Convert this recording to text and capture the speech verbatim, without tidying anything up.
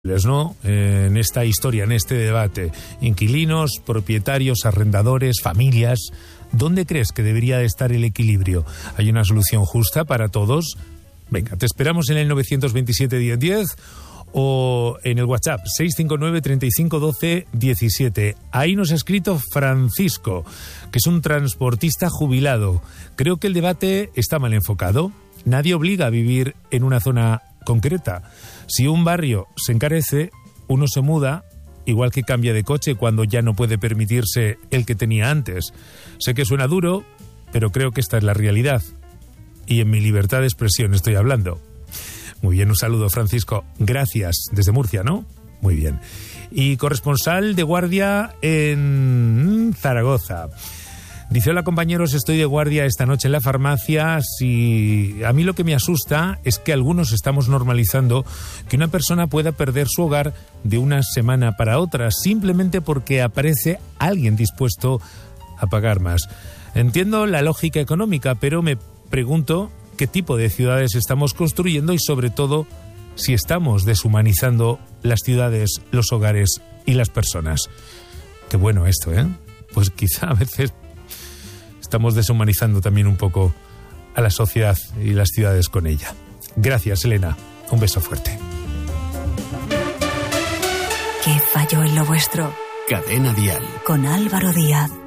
¿no? Eh, en esta historia, en este debate, inquilinos, propietarios, arrendadores, familias, ¿dónde crees que debería de estar el equilibrio? ¿Hay una solución justa para todos? Venga, te esperamos en el novecientos veintisiete diez diez o en el WhatsApp seis cinco nueve, treinta y cinco, doce, diecisiete. Ahí nos ha escrito Francisco, que es un transportista jubilado. Creo que el debate está mal enfocado. Nadie obliga a vivir en una zona concreta. Si un barrio se encarece, uno se muda, igual que cambia de coche cuando ya no puede permitirse el que tenía antes. Sé que suena duro, pero creo que esta es la realidad. Y en mi libertad de expresión estoy hablando. Muy bien, un saludo, Francisco. Gracias. Desde Murcia, ¿no? Muy bien. Y corresponsal de guardia en Zaragoza. Dice: hola compañeros, estoy de guardia esta noche en la farmacia. Si a mí lo que me asusta es que algunos estamos normalizando que una persona pueda perder su hogar de una semana para otra simplemente porque aparece alguien dispuesto a pagar más. Entiendo la lógica económica, pero me pregunto qué tipo de ciudades estamos construyendo y sobre todo si estamos deshumanizando las ciudades, los hogares y las personas. Qué bueno esto, ¿eh? Pues quizá a veces estamos deshumanizando también un poco a la sociedad y las ciudades con ella. Gracias, Elena. Un beso fuerte. ¿Qué falló en lo vuestro? Cadena Dial. Con Álvaro Díaz.